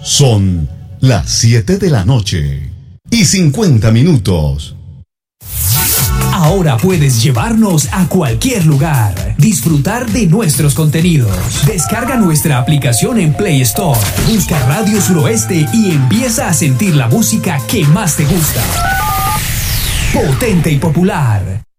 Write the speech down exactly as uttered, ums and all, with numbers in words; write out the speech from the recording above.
Son las siete de la noche y cincuenta minutos. Ahora puedes llevarnos a cualquier lugar, disfrutar de nuestros contenidos. Descarga nuestra aplicación en Play Store, busca Radio Suroeste y empieza a sentir la música que más te gusta. Potente y popular.